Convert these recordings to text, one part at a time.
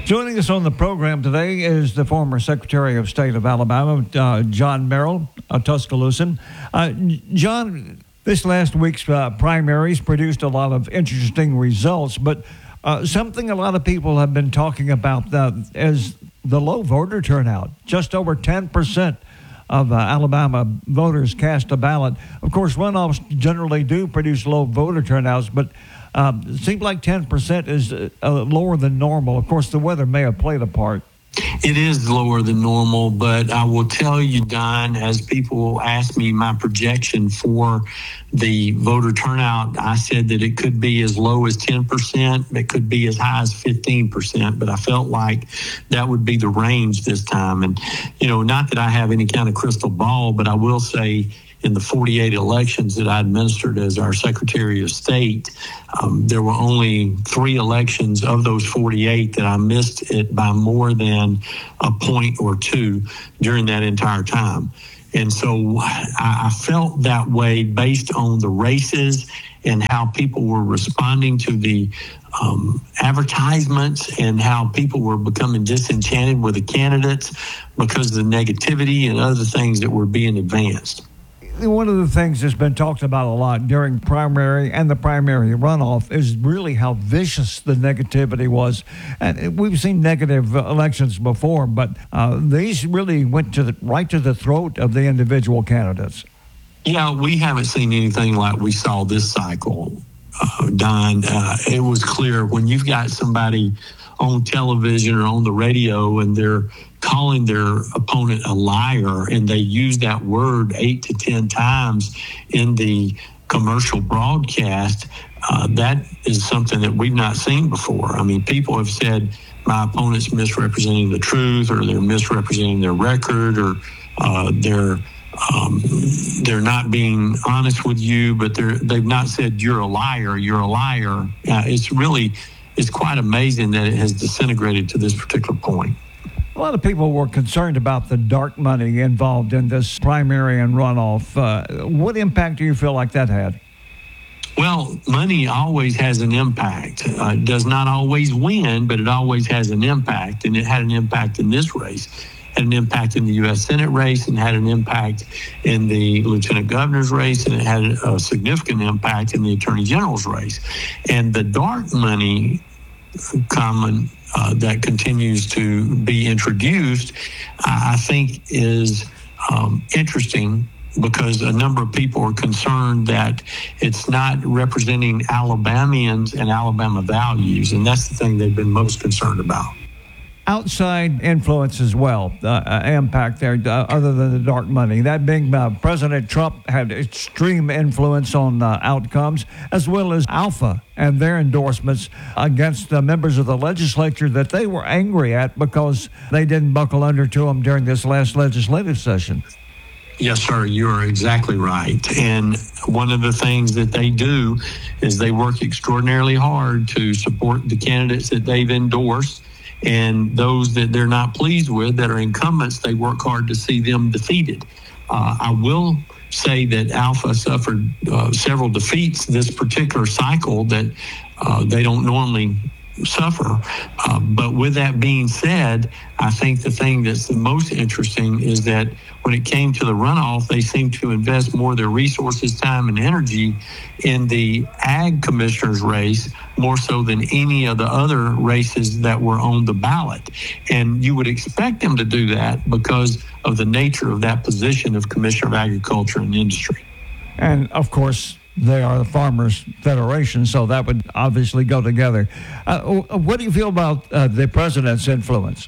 Joining us on the program today is the former Secretary of State of Alabama, John Merrill, Tuscaloosa. John, this last week's primaries produced a lot of interesting results, but something a lot of people have been talking about is the low voter turnout. Just over 10% of Alabama voters cast a ballot. Of course, runoffs generally do produce low voter turnouts, but it seems like 10% is lower than normal. Of course, the weather may have played a part. It is lower than normal, but I will tell you, Don, as people ask me my projection for the voter turnout, I said that it could be as low as 10%. It could be as high as 15%, but I felt like that would be the range this time. And, not that I have any kind of crystal ball, but I will say in the 48 elections that I administered as our Secretary of State, there were only 3 elections of those 48 that I missed it by more than a point or 2 during that entire time. And so I felt that way based on the races and how people were responding to the advertisements and how people were becoming disenchanted with the candidates because of the negativity and other things that were being advanced. One of the things that's been talked about a lot during primary and the primary runoff is really how vicious the negativity was. And we've seen negative elections before, but these really went right to the throat of the individual candidates. Yeah, we haven't seen anything like we saw this cycle, Don. It was clear when you've got somebody on television or on the radio and they're calling their opponent a liar, and they use that word 8 to 10 times in the commercial broadcast, that is something that we've not seen before. I mean, people have said my opponent's misrepresenting the truth, or they're misrepresenting their record, or they're not being honest with you, but they've not said you're a liar, you're a liar. It's quite amazing that it has disintegrated to this particular point. A lot of people were concerned about the dark money involved in this primary and runoff. What impact do you feel like that had? Well, money always has an impact. It does not always win, but it always has an impact. And it had an impact in this race, had an impact in the U.S. Senate race, and had an impact in the Lieutenant Governor's race, and it had a significant impact in the Attorney General's race. And the dark money that continues to be introduced, I think is interesting, because a number of people are concerned that it's not representing Alabamians and Alabama values, and that's the thing they've been most concerned about. Outside influence as well, impact there, other than the dark money. That being President Trump had extreme influence on outcomes, as well as Alpha and their endorsements against the members of the legislature that they were angry at because they didn't buckle under to them during this last legislative session. Yes, sir, you're exactly right. And one of the things that they do is they work extraordinarily hard to support the candidates that they've endorsed. And those that they're not pleased with, that are incumbents, they work hard to see them defeated. I will say that Alpha suffered several defeats this particular cycle that they don't normally suffer. But with that being said, I think the thing that's the most interesting is that when it came to the runoff, they seemed to invest more of their resources, time, and energy in the ag commissioner's race, more so than any of the other races that were on the ballot. And you would expect them to do that because of the nature of that position of Commissioner of Agriculture and Industry. And, of course, they are the Farmers Federation, so that would obviously go together. What do you feel about the president's influence?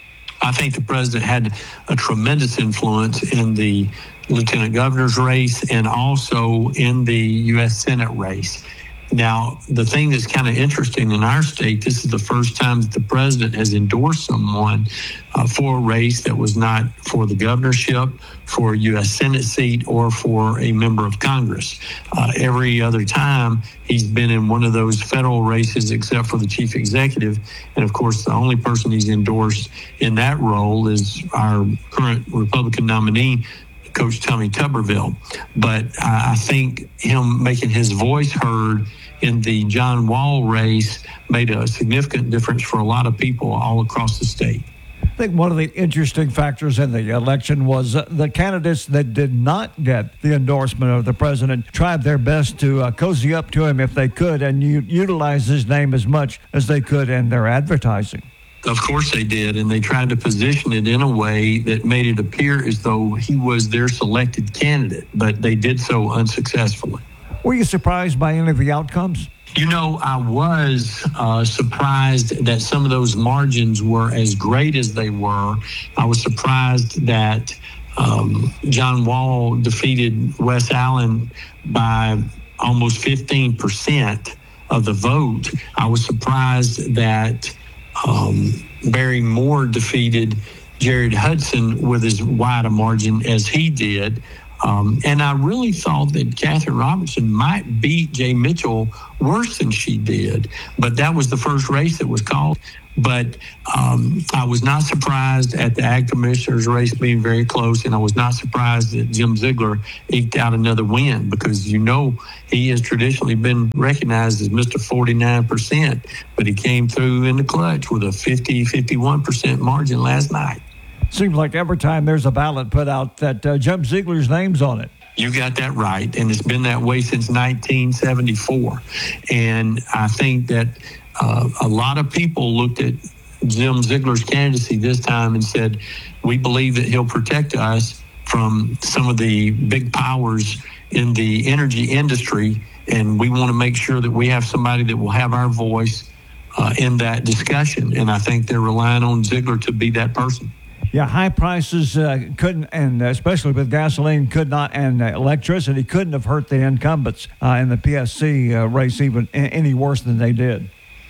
I think the president had a tremendous influence in the lieutenant governor's race and also in the U.S. Senate race. Now, the thing that's kind of interesting in our state, this is the first time that the president has endorsed someone for a race that was not for the governorship, for a U.S. Senate seat, or for a member of Congress. Every other time, he's been in one of those federal races except for the chief executive. And, of course, the only person he's endorsed in that role is our current Republican nominee, Coach Tommy Tuberville. But I think him making his voice heard in the John Wall race made a significant difference for a lot of people all across the state. I think one of the interesting factors in the election was the candidates that did not get the endorsement of the president tried their best to cozy up to him if they could and utilize his name as much as they could in their advertising. Of course they did, and they tried to position it in a way that made it appear as though he was their selected candidate, but they did so unsuccessfully. Were you surprised by any of the outcomes? You know, I was surprised that some of those margins were as great as they were. I was surprised that John Wall defeated Wes Allen by almost 15% of the vote. I was surprised that Barry Moore defeated Jared Hudson with as wide a margin as he did. And I really thought that Catherine Robertson might beat Jay Mitchell worse than she did. But that was the first race that was called. But I was not surprised at the Ag Commissioner's race being very close, and I was not surprised that Jim Ziegler eked out another win because, you know, he has traditionally been recognized as Mr. 49%, but he came through in the clutch with a 51% margin last night. Seems like every time there's a ballot put out that Jim Ziegler's name's on it. You got that right, and it's been that way since 1974. And I think that a lot of people looked at Jim Ziegler's candidacy this time and said, we believe that he'll protect us from some of the big powers in the energy industry, and we want to make sure that we have somebody that will have our voice in that discussion. And I think they're relying on Ziegler to be that person. Yeah, high prices couldn't, and especially with gasoline, could not, and electricity couldn't have hurt the incumbents in the PSC race even any worse than they did.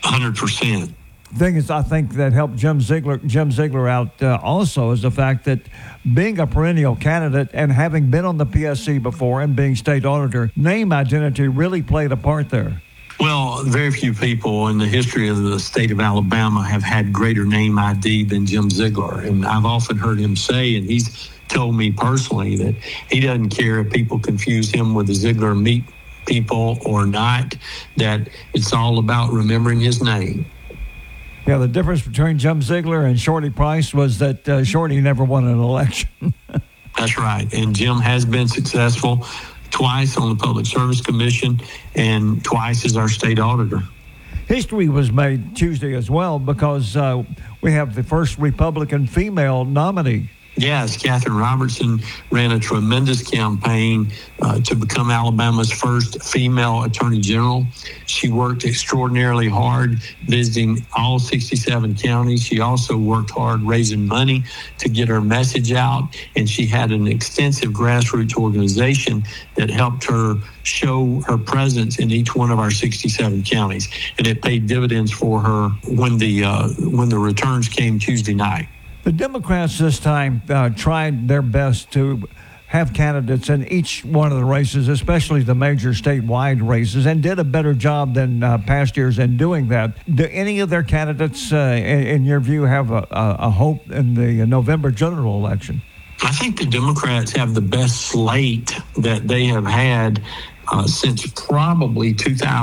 100%. The thing is, I think that helped Jim Ziegler out also is the fact that being a perennial candidate and having been on the PSC before and being state auditor, name identity really played a part there. Well, very few people in the history of the state of Alabama have had greater name ID than Jim Ziegler. And I've often heard him say, and he's told me personally, that he doesn't care if people confuse him with the Ziegler meat people or not, that it's all about remembering his name. Yeah, the difference between Jim Ziegler and Shorty Price was that Shorty never won an election. That's right. And Jim has been successful twice on the Public Service Commission and twice as our state auditor. History was made Tuesday as well because we have the first Republican female nominee. Yes, Catherine Robertson ran a tremendous campaign to become Alabama's first female attorney general. She worked extraordinarily hard visiting all 67 counties. She also worked hard raising money to get her message out, and she had an extensive grassroots organization that helped her show her presence in each one of our 67 counties, and it paid dividends for her when the returns came Tuesday night. The Democrats this time tried their best to have candidates in each one of the races, especially the major statewide races, and did a better job than past years in doing that. Do any of their candidates, in your view, have a hope in the November general election? I think the Democrats have the best slate that they have had since probably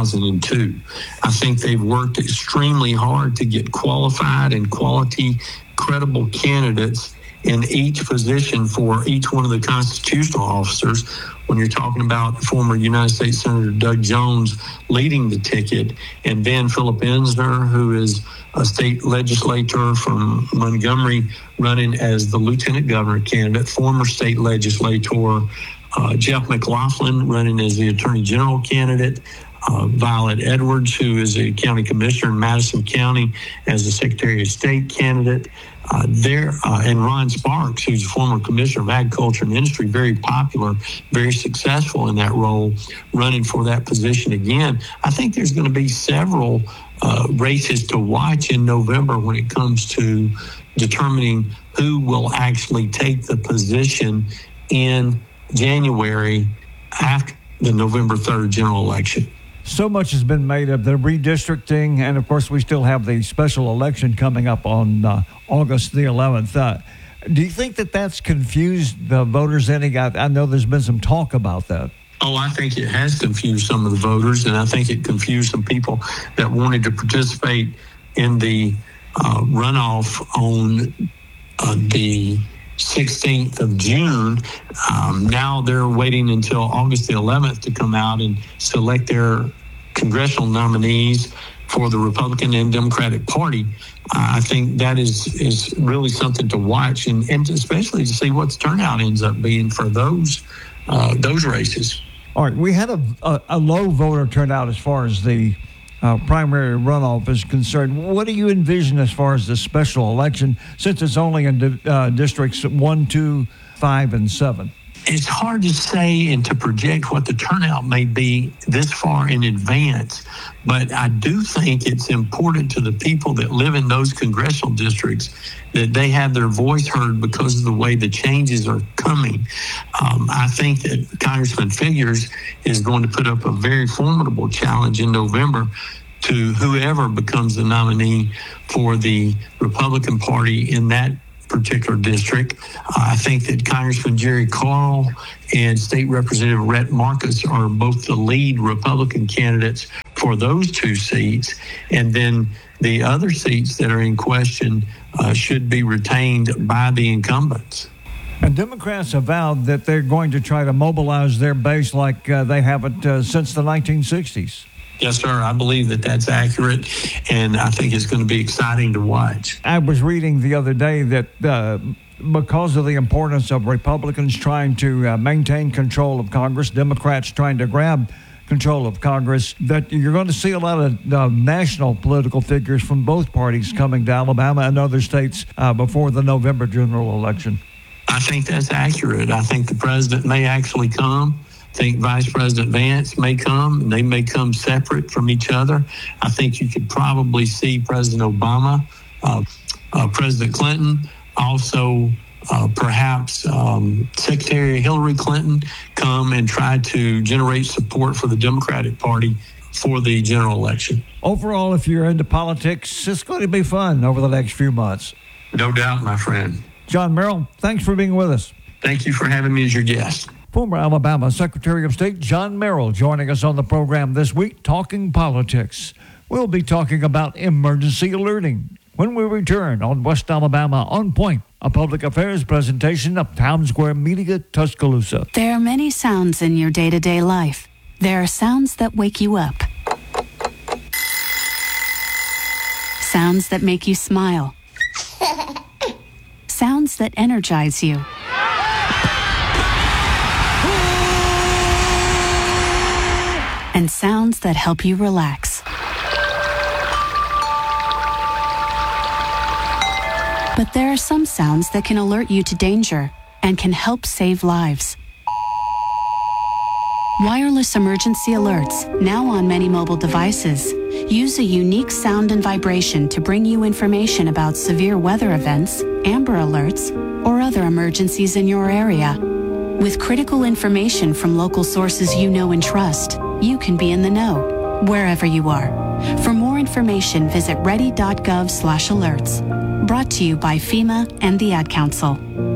2002. I think they've worked extremely hard to get qualified and quality credible candidates in each position for each one of the constitutional officers. When you're talking about former United States Senator Doug Jones leading the ticket, and then Philip Ensner, who is a state legislator from Montgomery, running as the lieutenant governor candidate, former state legislator Jeff McLaughlin running as the attorney general candidate, Violet Edwards, who is a county commissioner in Madison County as the Secretary of State candidate, and Ron Sparks, who's a former commissioner of agriculture and industry, very popular, very successful in that role, running for that position again. I think there's going to be several races to watch in November when it comes to determining who will actually take the position in January after the November 3rd general election. So much has been made of the redistricting, and of course we still have the special election coming up on August the 11th. Do you think that that's confused the voters any? I know there's been some talk about that. Oh, I think it has confused some of the voters, and I think it confused some people that wanted to participate in the runoff on the 16th of June. Now they're waiting until August the 11th to come out and select their congressional nominees for the Republican and Democratic Party. I think that is really something to watch, and especially to see what the turnout ends up being for those races. All right, we had a low voter turnout as far as the primary runoff is concerned. What do you envision as far as the special election, since it's only in districts 1, 2, 5, and 7? It's hard to say and to project what the turnout may be this far in advance, but I do think it's important to the people that live in those congressional districts that they have their voice heard because of the way the changes are coming. I think that Congressman Figures is going to put up a very formidable challenge in November to whoever becomes the nominee for the Republican Party in that particular district. I think that Congressman Jerry Carl and State Representative Rhett Marcus are both the lead Republican candidates for those two seats. And then the other seats that are in question should be retained by the incumbents. And Democrats have vowed that they're going to try to mobilize their base like they haven't since the 1960s. Yes, sir. I believe that that's accurate, and I think it's going to be exciting to watch. I was reading the other day that because of the importance of Republicans trying to maintain control of Congress, Democrats trying to grab control of Congress, that you're going to see a lot of national political figures from both parties coming to Alabama and other states before the November general election. I think that's accurate. I think the president may actually come. I think Vice President Vance may come, and they may come separate from each other. I think you could probably see President Obama, President Clinton, also perhaps Secretary Hillary Clinton come and try to generate support for the Democratic Party for the general election. Overall, if you're into politics, it's going to be fun over the next few months. No doubt, my friend. John Merrill, thanks for being with us. Thank you for having me as your guest. Former Alabama Secretary of State John Merrill joining us on the program this week, talking politics. We'll be talking about emergency alerting when we return on West Alabama On Point, a public affairs presentation of Town Square Media, Tuscaloosa. There are many sounds in your day-to-day life. There are sounds that wake you up. Sounds that make you smile. Sounds that energize you. And sounds that help you relax. But there are some sounds that can alert you to danger and can help save lives. Wireless emergency alerts, now on many mobile devices, use a unique sound and vibration to bring you information about severe weather events, Amber Alerts, or other emergencies in your area. With critical information from local sources you know and trust, you can be in the know, wherever you are. For more information, visit ready.gov/alerts. Brought to you by FEMA and the Ad Council.